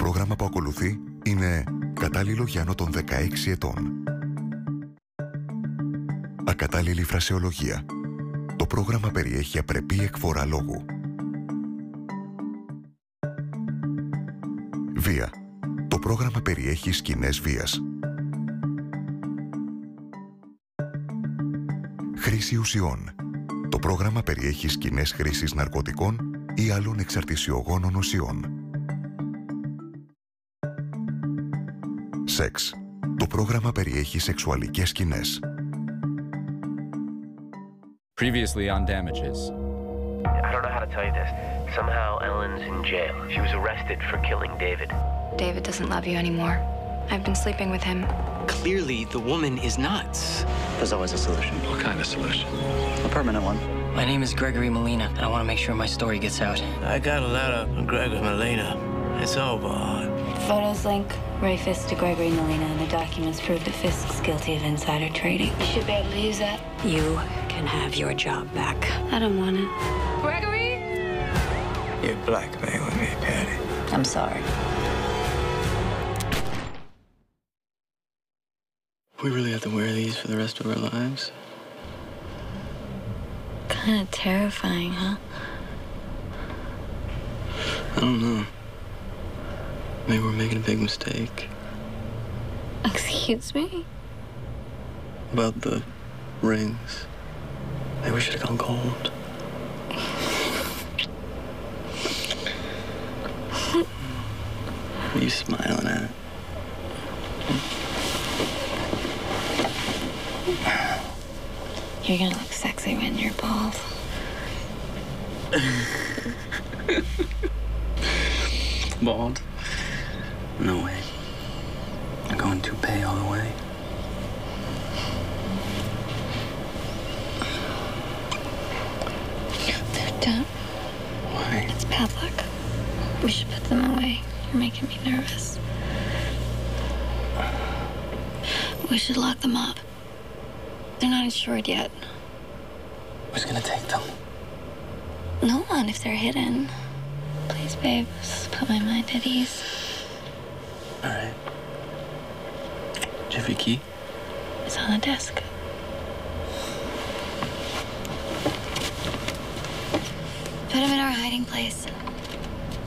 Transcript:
πρόγραμμα που ακολουθεί είναι κατάλληλο για άνω των 16 ετών. Ακατάλληλη φρασεολογία. Το πρόγραμμα περιέχει απρεπή εκφορά λόγου. Βία. Το πρόγραμμα περιέχει σκηνές βίας. Χρήση ουσιών. Το πρόγραμμα περιέχει σκηνές χρήσης ναρκωτικών ή άλλων εξαρτησιογόνων ουσιών. Σεξ. Το πρόγραμμα περιέχει σεξουαλικές σκηνές. Previously on Damages. I don't know how to tell you this. Somehow Ellen's in jail. She was arrested for killing David. David doesn't love you anymore. I've been sleeping with him. Clearly, the woman is nuts. There's always a solution. What kind of solution? A permanent one. My name is Gregory Molina, and I want to make sure my story gets out. I got a letter from Gregory Molina. It's over. Photos link Ray Fisk to Gregory Molina, and the documents prove that Fisk's guilty of insider trading. You should be able to use that. You can have your job back. I don't want it. Gregory? You're blackmailing me, Patty. I'm sorry. We really have to wear these for the rest of our lives? Kind of terrifying, huh? I don't know. Maybe we're making a big mistake. Excuse me? About the rings. Maybe we should have gone gold. What are you smiling at? You're gonna look sexy when you're bald. Bald? No way. I'm going toupee all the way. Don't. Why? It's bad luck. We should put them away. You're making me nervous. We should lock them up. They're not insured yet. Who's gonna take them? No one if they're hidden. Please, babe, just put my mind at ease. All right. Do you have your key? It's on the desk. Put him in our hiding place.